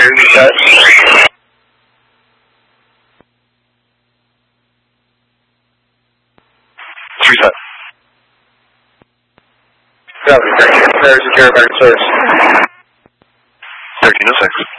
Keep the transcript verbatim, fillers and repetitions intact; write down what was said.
reset. Reset. Gravity, secure, secure, secure, source. thirteen oh six.